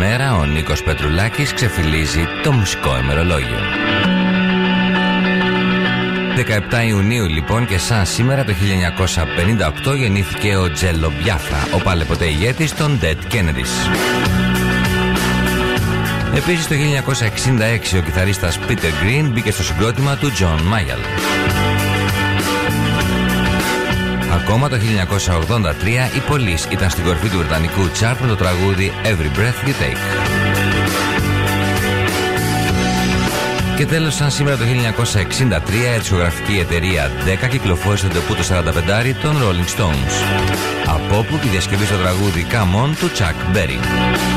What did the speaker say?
μέρα ο Νίκος Πετρουλάκης ξεφυλίζει το μουσικό ημερολόγιο. 17 Ιουνίου λοιπόν και σαν σήμερα το 1958 γεννήθηκε ο Τζέλο Μπιάφρα, ο παλαιποτέ ηγέτης των Dead Kennedys. Επίσης το 1966 ο κιθαρίστας Peter Green μπήκε στο συγκρότημα του John Mayall. Ακόμα το 1983 η Police ήταν στην κορυφή του βρετανικού τσάρτ με το τραγούδι Every Breath You Take. Και τέλος, σαν σήμερα το 1963 η δισκογραφική εταιρεία Decca κυκλοφόρησε το ντεπού το 45 των Rolling Stones, από όπου τη διασκευή στο τραγούδι Come On του Chuck Berry.